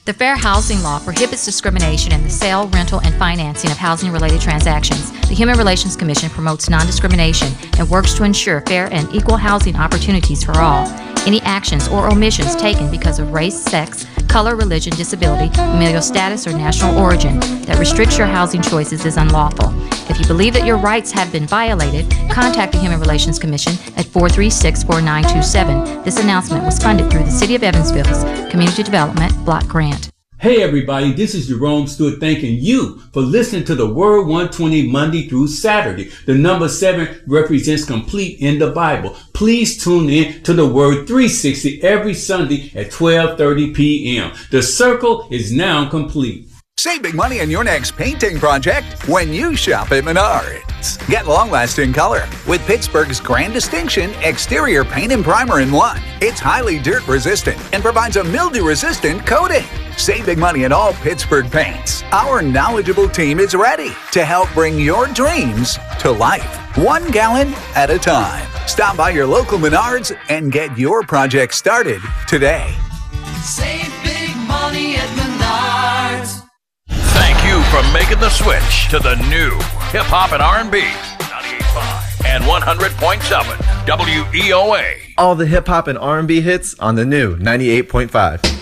The Fair Housing Law prohibits discrimination in the sale, rental, and financing of housing-related transactions. The Human Relations Commission promotes non-discrimination and works to ensure fair and equal housing opportunities for all. Any actions or omissions taken because of race, sex, color, religion, disability, familial status, or national origin that restricts your housing choices is unlawful. If you believe that your rights have been violated, contact the Human Relations Commission at 436-4927. This announcement was funded through the City of Evansville's Community Development Block Grant. Hey everybody, this is Jerome Stewart thanking you for listening to the Word 120 Monday through Saturday. The number 7 represents complete in the Bible. Please tune in to the Word 360 every Sunday at 12:30 p.m. The circle is now complete. Save big money on your next painting project when you shop at Menards. Get long-lasting color with Pittsburgh's Grand Distinction Exterior Paint and Primer in one. It's highly dirt-resistant and provides a mildew-resistant coating. Save big money on all Pittsburgh paints. Our knowledgeable team is ready to help bring your dreams to life, 1 gallon at a time. Stop by your local Menards and get your project started today. Save big money at Menards. Thank you for making the switch to the new Hip Hop and R&B 98.5 and 100.7 WEOA. All the hip hop and R&B hits on the new 98.5.